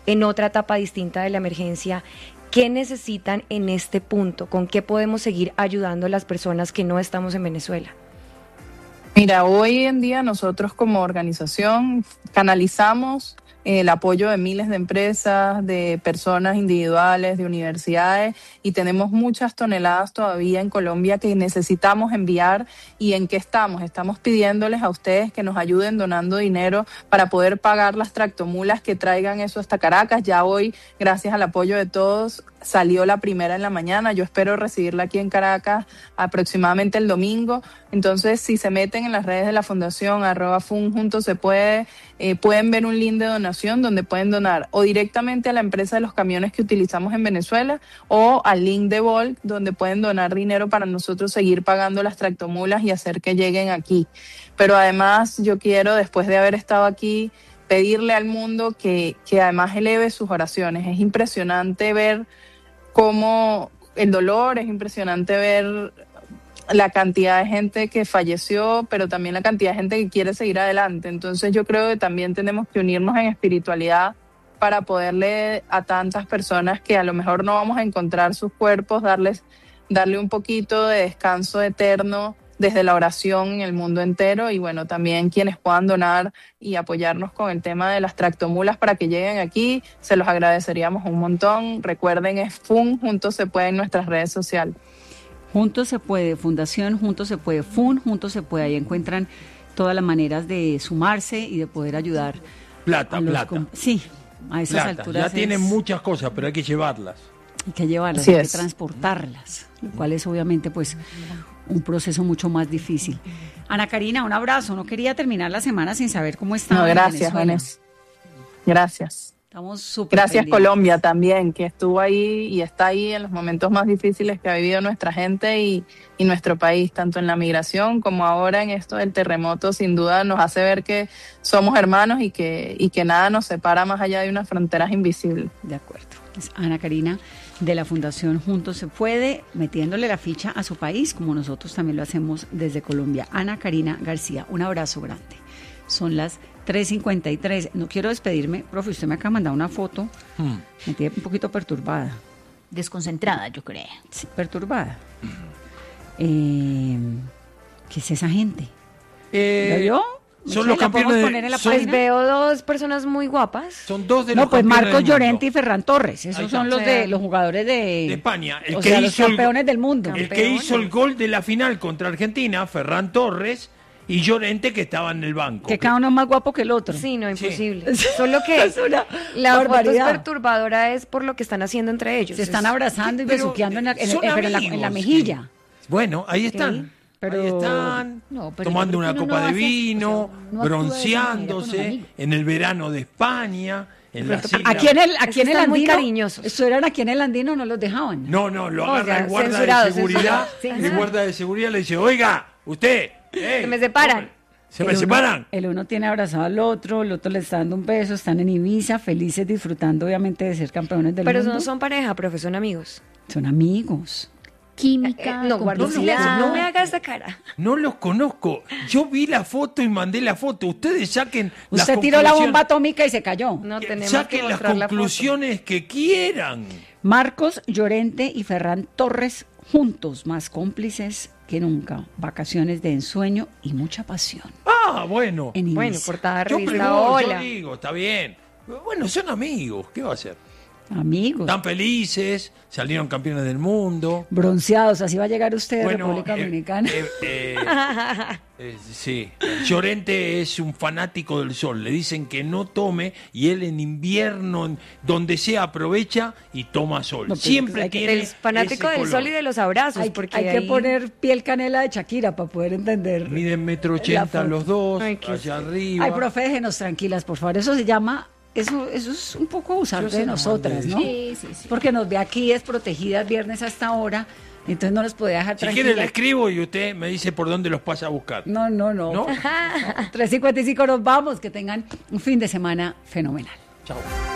en otra etapa distinta de la emergencia. ¿Qué necesitan en este punto? ¿Con qué podemos seguir ayudando a las personas que no estamos en Venezuela? Mira, hoy en día nosotros como organización canalizamos el apoyo de miles de empresas, de personas individuales, de universidades, y tenemos muchas toneladas todavía en Colombia que necesitamos enviar. ¿Y en qué estamos? Estamos pidiéndoles a ustedes que nos ayuden donando dinero para poder pagar las tractomulas que traigan eso hasta Caracas. Ya hoy, gracias al apoyo de todos, salió la primera en la mañana. Yo espero recibirla aquí en Caracas aproximadamente el domingo. Entonces, si se meten en las redes de la Fundación, @FUN_JUNTOSSEPUEDE, pueden ver un link de donación donde pueden donar o directamente a la empresa de los camiones que utilizamos en Venezuela o al link de Volt, donde pueden donar dinero para nosotros seguir pagando las tractomulas y hacer que lleguen aquí. Pero además yo quiero, después de haber estado aquí, pedirle al mundo que además eleve sus oraciones. Es impresionante ver cómo el dolor, es impresionante ver la cantidad de gente que falleció, pero también la cantidad de gente que quiere seguir adelante. Entonces yo creo que también tenemos que unirnos en espiritualidad para poderle a tantas personas que a lo mejor no vamos a encontrar sus cuerpos, darle un poquito de descanso eterno desde la oración en el mundo entero. Y bueno, también quienes puedan donar y apoyarnos con el tema de las tractomulas para que lleguen aquí, se los agradeceríamos un montón. Recuerden, es FUN, Juntos se puede, en nuestras redes sociales. Juntos se puede, Fundación Juntos se puede, FUN Juntos se puede, ahí encuentran todas las maneras de sumarse y de poder ayudar. Plata. Sí, a esas plata. alturas. Ya tienen muchas cosas, pero hay que llevarlas. Hay que llevarlas, Así hay que es. transportarlas, lo cual es obviamente pues un proceso mucho más difícil. Ana Karina, un abrazo. No quería terminar la semana sin saber cómo está. No, gracias, Vanessa. Gracias. Estamos súper Gracias pendientes. Colombia también, que estuvo ahí y está ahí en los momentos más difíciles que ha vivido nuestra gente y nuestro país, tanto en la migración como ahora en esto del terremoto. Sin duda nos hace ver que somos hermanos y que nada nos separa más allá de unas fronteras invisibles. De acuerdo. Es Ana Karina de la Fundación Juntos se puede, metiéndole la ficha a su país, como nosotros también lo hacemos desde Colombia. Ana Karina García, un abrazo grande. Son las 3:53. No quiero despedirme, profe, usted me acaba de mandar una foto. Me tiene un poquito perturbada. Desconcentrada, yo creo. Sí, perturbada. ¿Qué es esa gente? ¿Lo vio? Son los ¿La podemos campeones poner en la son- Pues página? veo dos personas muy guapas. Son dos de los No, pues campeones Marcos del mundo. Llorente y Ferran Torres. Ahí Esos está. son los de los jugadores de España. El o que sea, los hizo el- campeones del mundo. El que hizo el gol de la final contra Argentina, Ferran Torres, y Llorente, que estaba en el banco. Que cada uno es más guapo que el otro. Sí, no, Sí. imposible. Solo que Es una la foto es barbaridad. perturbadora es por lo que están haciendo entre ellos. Se están abrazando y Pero, besuqueando en la, son pero en la amigos, mejilla. Bueno, ahí están. pero- Ahí están, No, pero tomando yo creo una que uno copa no de hace- vino, o sea, no actúa de esa manera con un bronceándose amigo. en el verano de España, en la isla. Aquí en el, aquí en el están muy andino, cariñosos. Estuvieran aquí en el andino, no los dejaban. No, lo agarra sea, el guarda censurado, de seguridad. censurado. El guarda de seguridad le dice, oiga, usted. Se me separan. hombre, ¿Se me El uno- separan? El uno tiene abrazado al otro, el otro le está dando un beso, están en Ibiza, felices, disfrutando obviamente de ser campeones del Pero mundo. no son pareja, profe, son amigos. Son amigos. Química, No, guardo complicidad. silencio, no me hagas esa cara. No los conozco. Yo vi la foto y mandé la foto. Ustedes saquen las Usted tiró la conclusiones- bomba atómica y se cayó. No tenemos que Saquen las mostrar la foto. conclusiones que quieran. Marcos Llorente y Ferran Torres juntos, más cómplices que nunca. Vacaciones de ensueño y mucha pasión. Ah, bueno. En Bueno, Ibiza. portada Yo revista pregunto, yo Hola. digo, está bien. Bueno, son amigos. ¿Qué va a hacer? Amigos. Están felices, salieron campeones del mundo. Bronceados, así va a llegar usted de Bueno, República Dominicana. sí. Llorente es un fanático del sol. Le dicen que no tome y él en invierno, donde sea, aprovecha y toma sol. No, pero Siempre hay que- tiene El fanático ese del color. sol y de los abrazos, Hay, porque hay que ahí- poner piel canela de Shakira para poder entender. Miden 1,80 La m foto. los dos, Ay, qué allá arriba. Ay, profe, déjenos tranquilas, por favor. Eso se llama, eso es un poco abusar Yo de se lo nosotras, mandé. ¿no? Sí. Porque nos ve aquí desprotegidas viernes hasta ahora, entonces no nos puede dejar Si tranquilas. quiere le escribo y usted me dice por dónde los pasa a buscar. No. ¿No? 3:55 nos vamos, que tengan un fin de semana fenomenal. Chao.